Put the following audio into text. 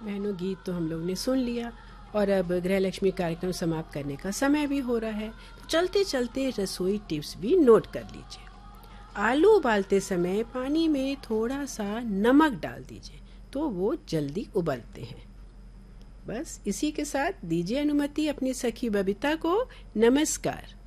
बहनों, गीत तो हम लोग ने सुन लिया और अब गृह लक्ष्मी कार्यक्रम समाप्त करने का समय भी हो रहा है। तो चलते चलते रसोई टिप्स भी नोट कर लीजिए। आलू उबालते समय पानी में थोड़ा सा नमक डाल दीजिए तो वो जल्दी उबलते हैं। बस इसी के साथ दीजिए अनुमति अपनी सखी बबीता को। नमस्कार।